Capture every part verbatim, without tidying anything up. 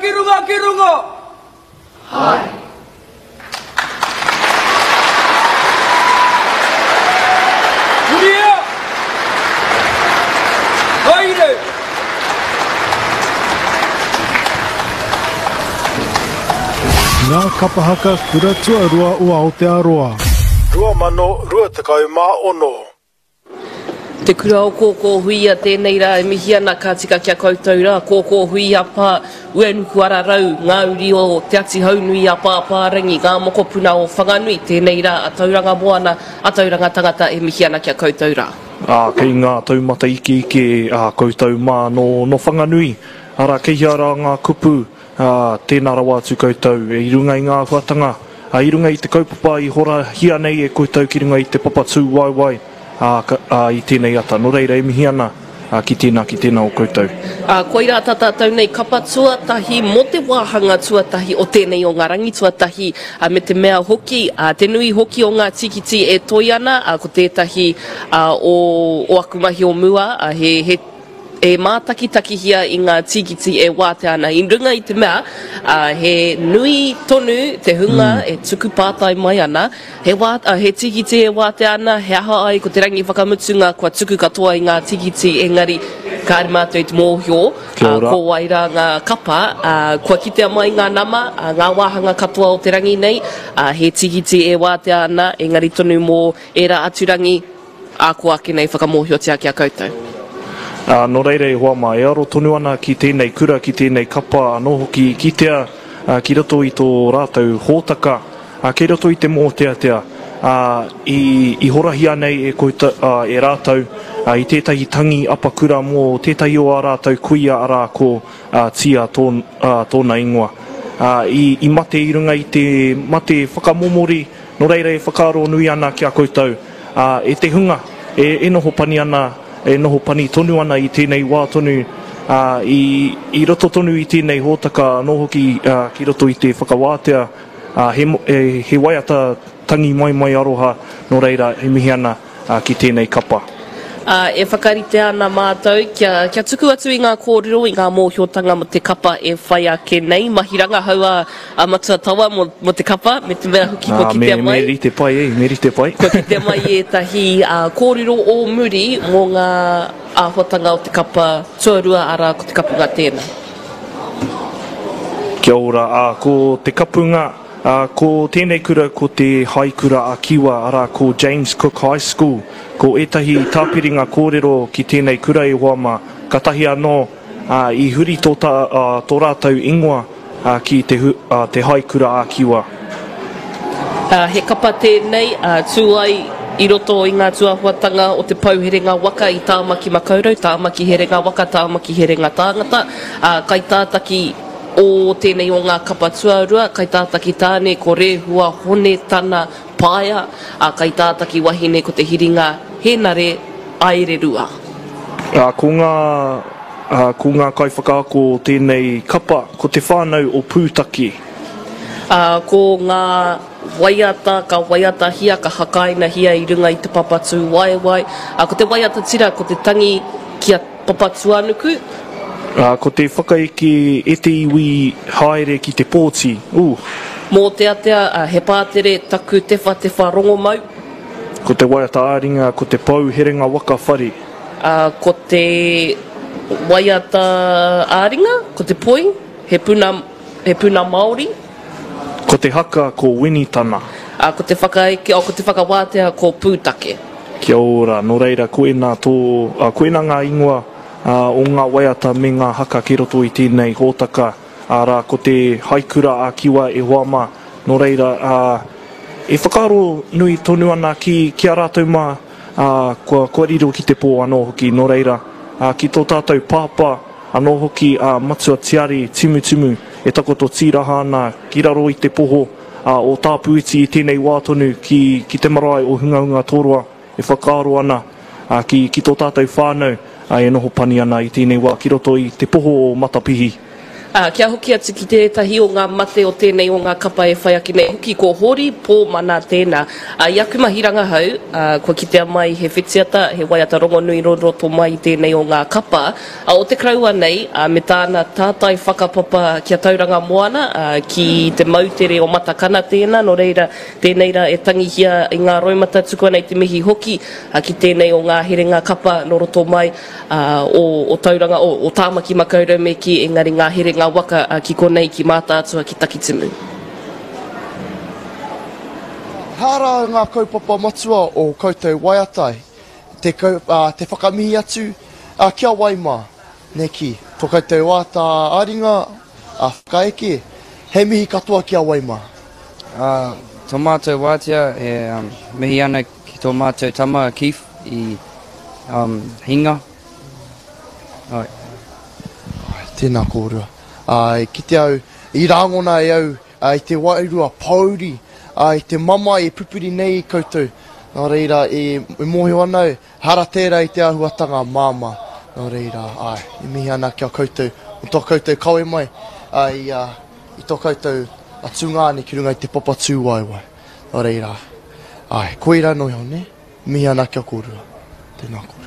ki runga ki runga. Hai. Kuria. Haire. Ngā kapahaka kura tuarua ua Aotearoa. Rua mano, rua tekau mā ono. Te kura o kōkō hui a tēnei rā e mihiana ka tika kia koutou rā. Kōkō hui a pā uenuku ara rau, ngā uri o te ati haunui a pā pārangi, ngā mokopuna o whanganui tēnei rā a tauranga moana, a tauranga tangata e mihiana kia koutou rā. Ah, kei ngā taumata iki ike a koutou mā no, no whanganui. Ara kei ara ngā kupu, a, tēnā rawa atu koutou, e irunga i ngā huatanga, a irunga i te kaupapa i hora hia nei e koutou ki runga i te papatū wai wai. A, a, i tēnei ata, no reira e mihiana a, ki tēnā, ki tēnā o koutou. A, koe rā tātātou nei kapa tuatahi mo te wāhanga tuatahi o tēnei o ngā rangi tuatahi a, me te mea hoki, a, te nui hoki o ngā tikiti e toi ana, a, ko tētahi a, o, o akumahi o mua, a, he, he e mātakitaki hia i ngā tikiti e wāte ana. I runga i te mea, uh, he nui tonu te hunga mm. e tuku pātai mai ana, he, wā, uh, he tikiti e wāte ana, he aha ai ko te rangi whakamutunga kua tuku katoa i ngā tikiti, engari kāre mātou i te mōhio, uh, ko waira ngā kapa, uh, kua kitea mai ngā nama, uh, ngā wāhanga katoa o te rangi nei, uh, he tikiti e wāte ana, engari tonu mō e rā aturangi, a ko ake nei whakamōhio te ake a koutou. Uh, no reire e hoa mai, e aro tonu ana ki tēnei kura, ki tēnei kapa, anō hoki ki tea, uh, ki roto i tō rātou hōtaka, uh, ki roto i te mō tea tea, uh, i, i horahia nei e, kouta, uh, e rātou, uh, i tētahi tangi apa kura mō tētahi o a rātou kuia a rā ko uh, tia tō, uh, tōna ingoa. Uh, i, I mate i runga i te mate whakamomori, no reire e whakaaro nui ana ki a koutou, uh, e te hunga, e, e noho pani ana, e noho pani tonu ana i tēnei wā tonu, uh, i, i roto tonu i tēnei hōtaka, no hoki uh, ki roto i te whakawātea, uh, he, e, he waiata tangi mai mai aroha, no reira he mihi ana uh, ki tēnei kapa. Uh, e whakarite ana mātou, kia, kia tuku atu i ngā kōrero, i ngā mōhiotanga mo te kapa e whai ake nei. Mahiranga haua a matua tawa mo, mo te kapa, me te mea huki ko ki te mai. Me rite pai, e, me rite pai. Ko ki te mai e tahi uh, kōrero o muri mō ngā āhuatanga o te kapa tuarua ara ko te kapunga tēnā. Kia ora, uh, ko te kapunga, uh, ko tēnei kura ko te haikura a Kiwa ara ko James Cook High School. Ko etahi tāpiringa kōrero ki tēnei kura e hoama, katahi anō uh, i huri tō, ta, uh, tō rātou ingoa uh, ki te, uh, te haikura a Kiwa. Uh, he kapa tēnei, uh, tūai i roto i ngā tuahuatanga o te pauherenga waka i tāmaki makaurau, tāmaki herenga waka, tāmaki herenga tāngata, uh, kai tātaki o tēnei o ngā kapa tuarua, kai tātaki tāne ko rehua hone tana pāia, a kai tātaki wahine ko te hiringa henare aere rua. Uh, ko ngā, uh, ko ngā kai whakaako tēnei kapa, ko te whānau o Pūtaki. Uh, ko ngā waiata, ka waiata hia, ka hakaina hia i runga i te papatū wai wai, uh, ko te waiata tira, ko te tangi kia papatū anuku. Uh, ko te whakaiki e te iwi haere ki te pōti. Uh. Mō te atea, uh, he pātere taku tewa tewa rongo mau. Ko te waiata āringa, ko te pau herenga waka whare. Uh, ko te waiata āringa, ko te poi, he puna, he puna Māori. Ko te haka, ko Winitana. Uh, ko te whakaeke, o ko te whakawātea, ko Pūtake. Kia ora, no reira, koe nā tō, uh, koe nā ngā ingoa uh, o ngā waiata me ngā haka ki roto i tēnei hōtaka. Ara, ko te haikura a Kiwa e hoama, no reira, uh, e whakaro nui tonu ana ki, ki a rātou mā, uh, kua, kua riro ki te pō anō hoki, no reira, uh, ki tō tātou pāpā, anō hoki uh, matua tiari, timu timu, e takoto tīraha ana, ki raro i te poho, uh, o tāpuiti i tēnei wātonu ki, ki te marae o hungaunga tōrua, e whakaro ana, uh, ki, ki tō tātou whānau, uh, e noho pani ana i tēnei wā, ki roto i te poho o Matapihi. Uh, kia hoki atu ki tētahi o ngā mate o tēnei o ngā kapa e whai ake nei hoki ko hori pō mana tēnā. Uh, I aku mahiranga hau, uh, ko kitea mai he whitiata, he waiata rongo nui roto mai i tēnei o ngā kapa. Uh, o te kraua nei, uh, me tāna tātai whakapapa kia tauranga moana, uh, ki te mautere o matakana tēnā, no reira tēnei ra e tangihia i ngā roimata tukua nei te mihi hoki, uh, ki tēnei o ngā herenga kapa no roto mai uh, o, o tauranga, o, o tāmaki makaurau me ki engari ngā herenga waka uh, ki konei ki mātātua ki Takitimu. Hāra ngā kaupapa matua o koutou waiatai, te, kau, uh, te whakamihi atu uh, kia waima, neki, tō koutou wāta aringa, a uh, whakaeke, he mihi katoa kia waima. Uh, tō mātou wātia e um, mihi ana ki tō mātou tama kif i um, hinga. Oi. Tēnā kōrua. Ai, ki te au, i rāngona e au, ai, te wairua pauri, ai, te mama e pupuri nei i koutou. Nā reira, e, e mohi anau, hara tērā i te ahuatanga māma. Nā reira, ai, e mihi ana kia koutou, o tō koutou kawe mai, ai, uh, i tō koutou a tūngāne ki runga i te papa tūwaiwai. Nā reira, ai, koeira noi hau, ne? Mihi ana kia kōrua. Tēnā kōrua.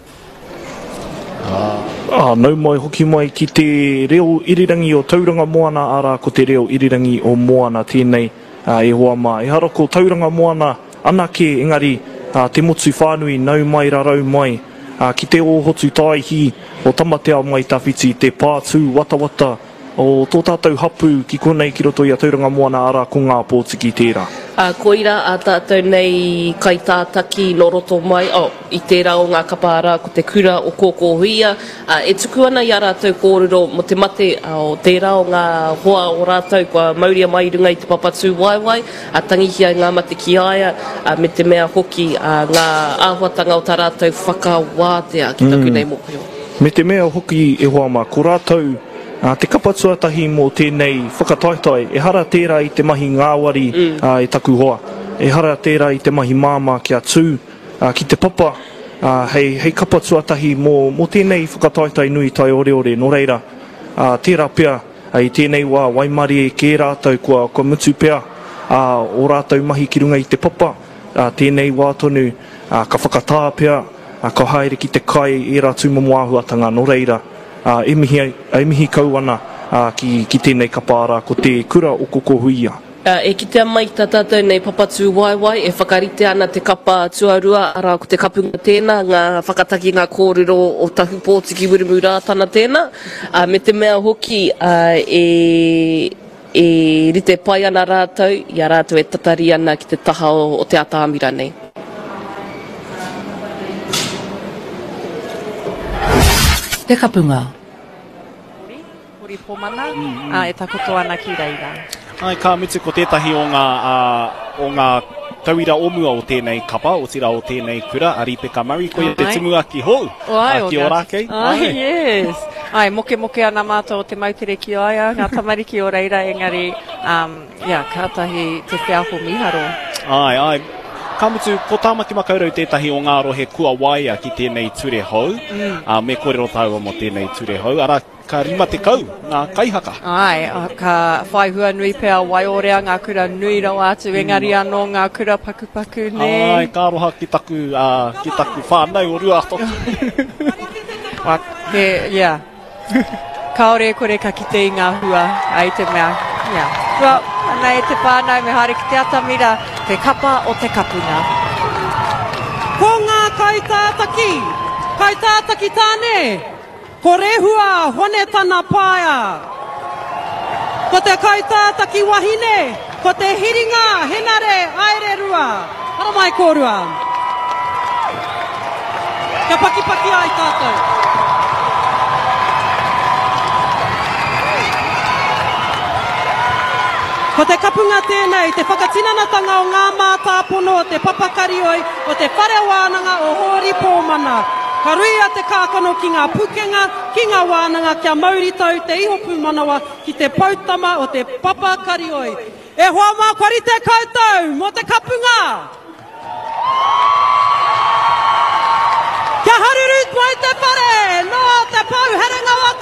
Ah, nau mai hoki mai ki te reo irirangi o tauranga moana, ara ko te reo irirangi o moana tēnei uh, e hoa mā. E hara ko tauranga moana anake, engari uh, te motu whānui nau mai rarau mai. Uh, ki te o hotu tāihi o tamatea mai tawhiti, te pātū watawata o tō tātou hapu ki konei ki roto i a tauranga moana, ara ko ngā pōtiki tērā. Uh, koira a tātou nei kai tātaki no roto mai, oh, i tērā o ngā kapa ara ko te kura o kōkō huia. Uh, e tuku ana i a rātou kōrero mo te mate uh, o tērā o ngā hoa o rātou kua mauria mai runga i te papatū waiwai, a uh, tangihia ngā mate ki aia, uh, me te mea hoki uh, ngā āhuatanga o tā rātou whakawātea ki taku mm. nei mokio. Me te mea hoki e hoa mā, ko rātou Uh, te kapatuatahi mō tēnei whakataetai, e hara tērā i te mahi ngāwari mm. uh, e taku hoa. E hara tērā i te mahi māma kia tū, uh, ki te papa, uh, hei, hei kapatuatahi mō, mō tēnei whakataetai nui tai ore ore, no reira. Uh, tērā pia, uh, i tēnei wā waimari e kē rātou kua, kua mutu pia, uh, o rātou mahi ki runga i te papa, uh, tēnei wā tonu, uh, ka whakatā pia, uh, ka haere ki te kai e rā tūmamuahuatanga, no reira. Uh, e, mihi, e mihi kau ana uh, ki, ki tēnei kapara ko te kura o koko huia. Uh, e kitea mai tā tātou nei papatū waiwai, e whakarite ana te kapa tuarua, ara ko te kapunga tēnā, ngā whakataki ngā kōrero o tahu pōtiki wirimu rātana tēnā. Uh, me te mea hoki uh, e, e rite pai ana rātou, i a rātou e tatari ana ki te taha o, o te atāmira nei. Te kapunga. Hori pomana, mm-hmm. uh, e takoto ana ki reira. Ai, ka mutu ko tētahi o ngā, uh, o ngā tauira omua o tēnei kapa, o tira o tēnei kura, a Ripeka Murray, koe te timua ki hou, Ai, uh, ki o rākei. Ai, ai, yes. Ai, moke moke ana mātou o te mautere ki o aia, ngā tamariki o reira, engari, um, yeah, kātahi te whiaho miharo. Ai, ai. Ka mutu, ko tāmaki makaurau tētahi o ngā rohe kua waia ki tēnei ture hou, mm. uh, me kōrero tāua mo tēnei ture hou, ara ka rima te kau, ngā kaihaka. Ai, ka whaihua nui pēr waiorea, ngā kura nui rau atu, mm. engari anō ngā kura pakupaku, ne? Ai, ka roha ki taku, uh, ki taku whānau o rua ato. He, yeah. Kaore kore ka kite i ngā hua, ai te mea, yeah. Well, ana e te pānau me haere ki te atamira, te kapa o te kapunga. Ko ngā kaitātaki, kaitātaki tāne, ko rehua hone tana pāia. Ko te kaitātaki wahine, ko te hiringa henare aere rua. Hara mai kōrua. Kia paki paki ai tātou. Ko te kapunga tēnei, te whakatinanatanga o ngā mātāpono o te papakarioi o te whare wānanga o hori pōmana. Ka rui a te kākano ki ngā pukenga, ki ngā wānanga kia mauritau te iho pūmanawa ki te pautama o te papakarioi. E hoa mā kori te koutou mo te kapunga! Kia haruru mai te whare no te pau herenga waka.